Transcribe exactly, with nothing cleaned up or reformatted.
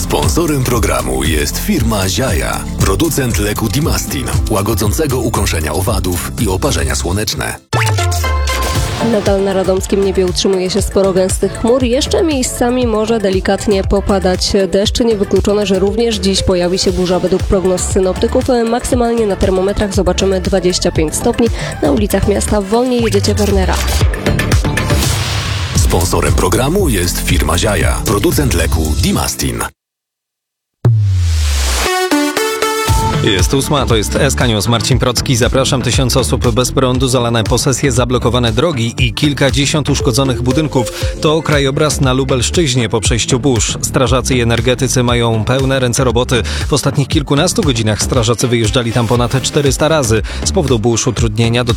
Sponsorem programu jest firma Ziaja, producent leku Dimastin, łagodzącego ukąszenia owadów i oparzenia słoneczne. Nadal na radomskim niebie utrzymuje się sporo gęstych chmur. Jeszcze miejscami może delikatnie popadać deszcz. Niewykluczone, że również dziś pojawi się burza według prognoz synoptyków. Maksymalnie na termometrach zobaczymy dwadzieścia pięć stopni. Na ulicach miasta wolniej jedziecie Wernera. Sponsorem programu jest firma Ziaja, producent leku Dimastin. Jest ósma, to jest S K News. Marcin Procki, zapraszam. Tysiące osób bez prądu, zalane posesje, zablokowane drogi i kilkadziesiąt uszkodzonych budynków. To krajobraz na Lubelszczyźnie po przejściu burz. Strażacy i energetycy mają pełne ręce roboty. W ostatnich kilkunastu godzinach strażacy wyjeżdżali tam ponad czterysta razy. Z powodu burz utrudnienia do